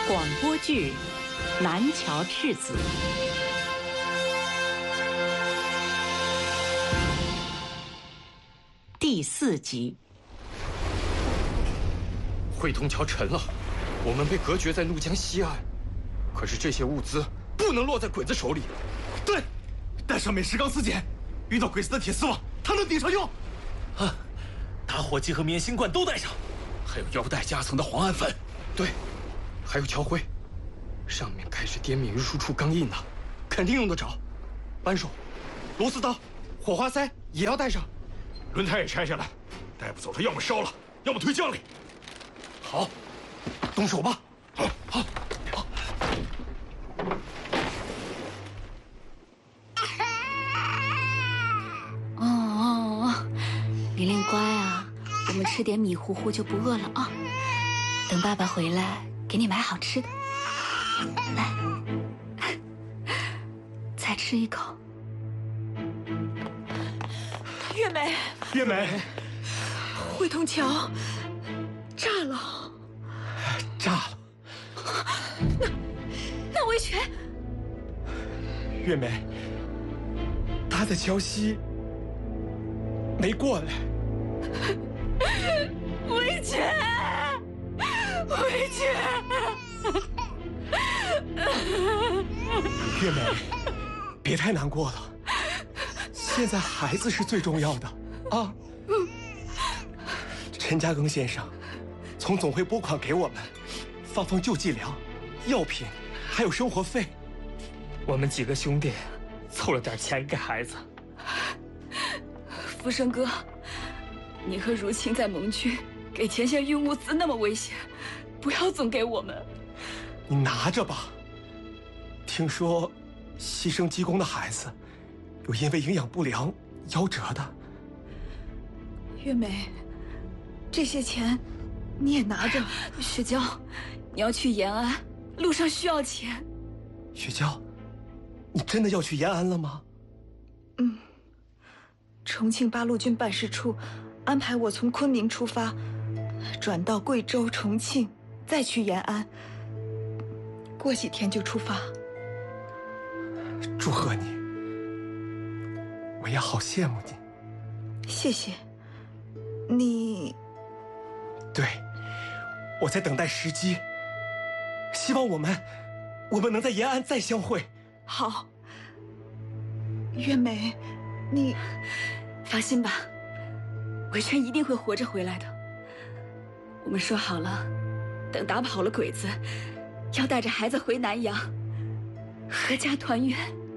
广播剧《南桥赤子》第4集。 汇通桥沉了，我们被隔绝在怒江西岸。可是这些物资不能落在鬼子手里。 对，带上美食钢丝剪，遇到鬼子的铁丝网，它能顶上用。 啊，打火机和棉芯罐都带上， 还有腰带夹层的黄氨粉。 对，还有桥徽，上面盖着滇缅运输处钢印的，肯定用得着。扳手、螺丝刀、火花塞也要带上。 轮胎也拆下来，带不走它，要么烧了，要么推江里。 好，动手吧。 好。 玲玲乖啊，我们吃点米糊糊就不饿了啊。等爸爸回来，给你买好吃的。来，再吃一口。 月梅， 月梅， 汇通桥炸了， 炸了。 那维权， 月梅，他在桥西没过来。 维权，维权。 月梅，别太难过了，现在孩子是最重要的啊。陈嘉庚先生从总会拨款给我们，发放救济粮、药品，还有生活费。 我们几个兄弟凑了点钱给孩子。 福生哥，你和如清在盟军给前线运物资那么危险，不要总给我们。 你拿着吧。听说牺牲鸡公的孩子有因为营养不良夭折的。 月梅，这些钱你也拿着。雪娇，你要去延安，路上需要钱。 雪娇，你真的要去延安了吗？ 重庆八路军办事处安排我从昆明出发，转到贵州、重庆，再去延安，过几天就出发。 祝贺你，我也好羡慕你。 谢谢。你…… 对，我在等待时机，希望我们能在延安再相会。 好。月梅，你放心吧，维权一定会活着回来的。我们说好了，等打跑了鬼子，要带着孩子回南阳，阖家团圆。